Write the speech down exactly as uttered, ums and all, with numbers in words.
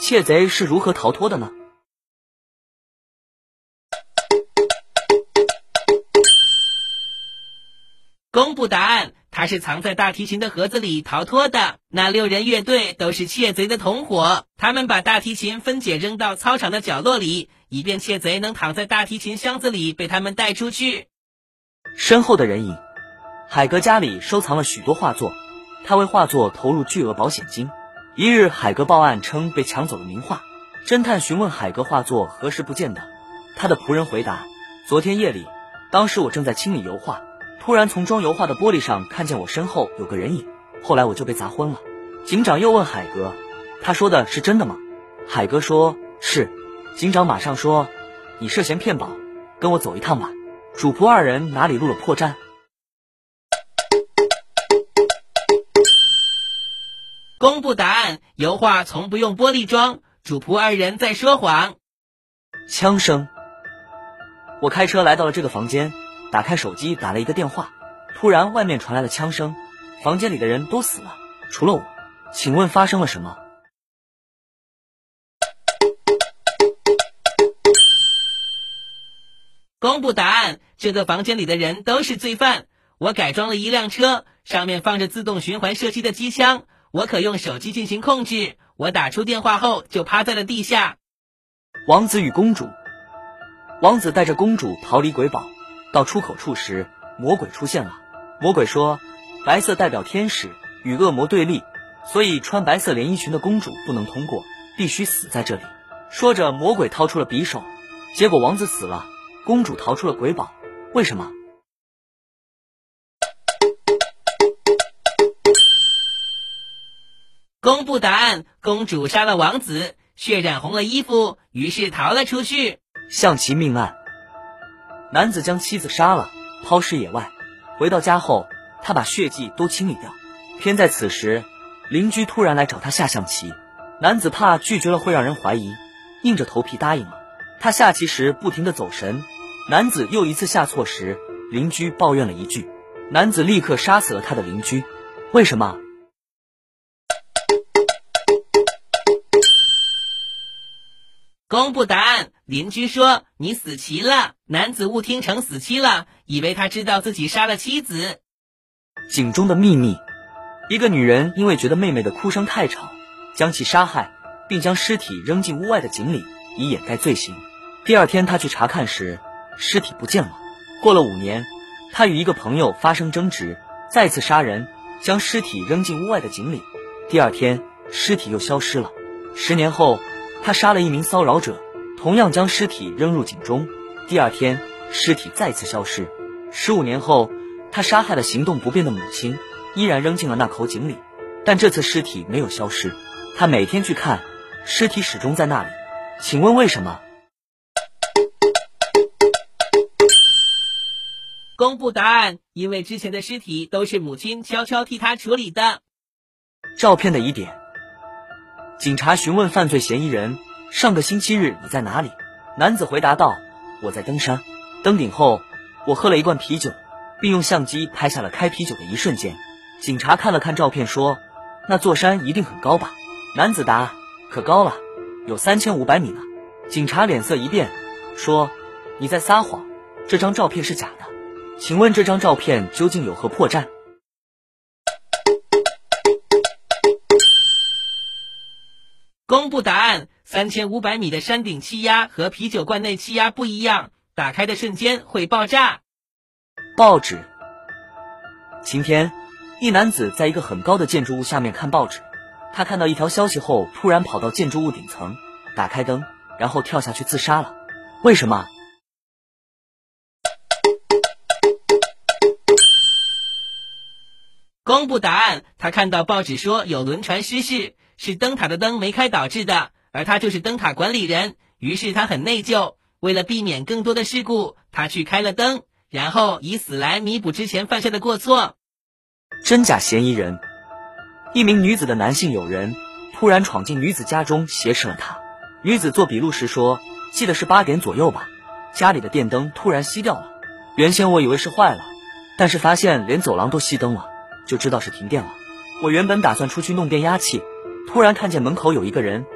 窃贼是如何逃脱的呢？ 公布答案，他是藏在大提琴的盒子里逃脱的。那六人乐队都是窃贼的同伙，他们把大提琴分解扔到操场的角落里，以便窃贼能躺在大提琴箱子里被他们带出去。 身后的人影，海格家里收藏了许多画作，他为画作投入巨额保险金。一日，海格报案称被抢走了名画。侦探询问海格画作何时不见的，他的仆人回答：昨天夜里，当时我正在清理油画，突然从装油画的玻璃上看见我身后有个人影，后来我就被砸昏了。警长又问海格，他说的是真的吗？海格说是。警长马上说，你涉嫌骗保，跟我走一趟吧。主仆二人哪里露了破绽？ 公布答案，油画从不用玻璃装，主仆二人在说谎。 枪声。我开车来到了这个房间，打开手机打了一个电话，突然外面传来了枪声，房间里的人都死了，除了我。请问发生了什么？ 公布答案，这个房间里的人都是罪犯。我改装了一辆车，上面放着自动循环射击的机枪，我可用手机进行控制。我打出电话后就趴在了地下。 王子与公主。王子带着公主逃离鬼堡，到出口处时，魔鬼出现了。魔鬼说，白色代表天使，与恶魔对立，所以穿白色连衣裙的公主不能通过，必须死在这里。说着，魔鬼掏出了匕首，结果王子死了，公主逃出了鬼堡。为什么？ 公布答案，公主杀了王子，血染红了衣服，于是逃了出去。 象棋命案。男子将妻子杀了，抛尸野外，回到家后，他把血迹都清理掉。偏在此时，邻居突然来找他下象棋，男子怕拒绝了会让人怀疑，硬着头皮答应了。他下棋时不停地走神，男子又一次下错时，邻居抱怨了一句，男子立刻杀死了他的邻居。为什么？ 公布答案，邻居说你死棋了，男子误听成死期了，以为他知道自己杀了妻子。 井中的秘密。一个女人因为觉得妹妹的哭声太吵，将其杀害，并将尸体扔进屋外的井里，以掩盖罪行。第二天她去查看时，尸体不见了。过了五年，她与一个朋友发生争执，再次杀人，将尸体扔进屋外的井里。第二天尸体又消失了。十年后，他杀了一名骚扰者，同样将尸体扔入井中。第二天尸体再次消失。十五年后，他杀害了行动不便的母亲，依然扔进了那口井里，但这次尸体没有消失。他每天去看，尸体始终在那里。请问为什么？ 公布答案，因为之前的尸体都是母亲悄悄替他处理的。 照片的疑点。警察询问犯罪嫌疑人，上个星期日你在哪里？男子回答道，我在登山，登顶后我喝了一罐啤酒，并用相机拍下了开啤酒的一瞬间。警察看了看照片说，那座山一定很高吧？男子答，可高了，有三千五百米呢。警察脸色一变，说，你在撒谎，这张照片是假的。请问这张照片究竟有何破绽？ 公布答案，三千五百米的山顶气压和啤酒罐内气压不一样，打开的瞬间会爆炸。 报纸。晴天，一男子在一个很高的建筑物下面看报纸，他看到一条消息后，突然跑到建筑物顶层，打开灯，然后跳下去自杀了。为什么？ 公布答案，他看到报纸说有轮船失事，是灯塔的灯没开导致的，而他就是灯塔管理人，于是他很内疚，为了避免更多的事故，他去开了灯，然后以死来弥补之前犯下的过错。 真假嫌疑人。一名女子的男性友人突然闯进女子家中挟持了她。女子做笔录时说，记得是八点左右吧，家里的电灯突然熄掉了，原先我以为是坏了，但是发现连走廊都熄灯了，就知道是停电了。我原本打算出去弄变压器，突然看见门口有一个人